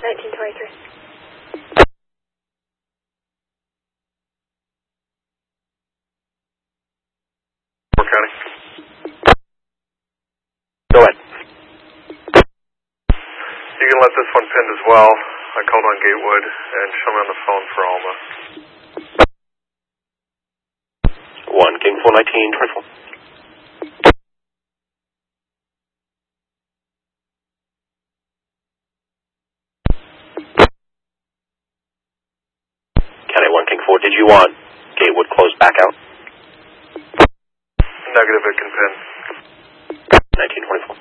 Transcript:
1923. County. Go ahead. You can let this one pinned as well. I called on Gatewood and show me on the phone for Alma. 1 King 419, 24. County 1 King 4, did you want Gatewood closed back out? Negative, it can pin. 1924.